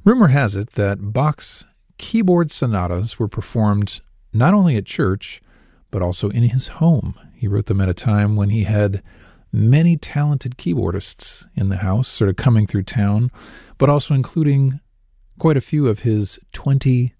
Rumor has it that Bach's keyboard sonatas were performed not only at church, but also in his home. He wrote them at a time when he had many talented keyboardists in the house, sort of coming through town, but also including quite a few of his 20